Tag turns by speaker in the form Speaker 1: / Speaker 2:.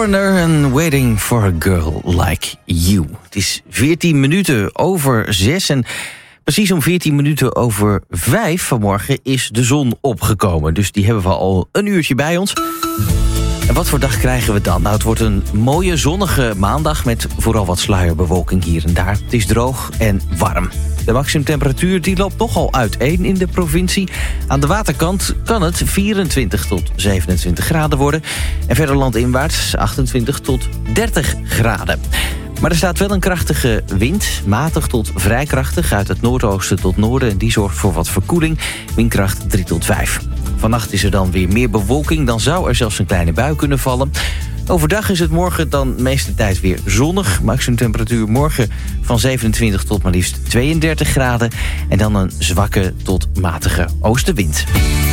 Speaker 1: Foreigner en Waiting for a Girl Like You. Het is 14 minuten over 6 en precies om 14 minuten over 5 vanmorgen is de zon opgekomen. Dus die hebben we al een uurtje bij ons. En wat voor dag krijgen we dan? Nou, het wordt een mooie zonnige maandag met vooral wat sluierbewolking hier en daar. Het is droog en warm. De maximumtemperatuur die loopt nogal uiteen in de provincie. Aan de waterkant kan het 24 tot 27 graden worden. En verder landinwaarts 28 tot 30 graden. Maar er staat wel een krachtige wind, matig tot vrij krachtig... uit het noordoosten tot noorden en die zorgt voor wat verkoeling. Windkracht 3 tot 5. Vannacht is er dan weer meer bewolking, dan zou er zelfs een kleine bui kunnen vallen. Overdag is het morgen dan de meeste tijd weer zonnig. Maximumtemperatuur morgen van 27 tot maar liefst 32 graden. En dan een zwakke tot matige oostenwind.